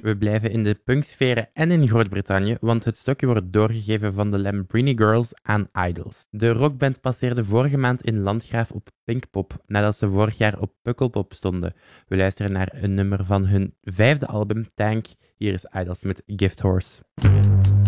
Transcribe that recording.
We blijven in de punksferen en in Groot-Brittannië, want het stokje wordt doorgegeven van de Lambrini Girls aan Idols. De rockband passeerde vorige maand in Landgraaf op Pinkpop, nadat ze vorig jaar op Pukkelpop stonden. We luisteren naar een nummer van hun 5e album, Tank. Hier is Idols met Gift Horse.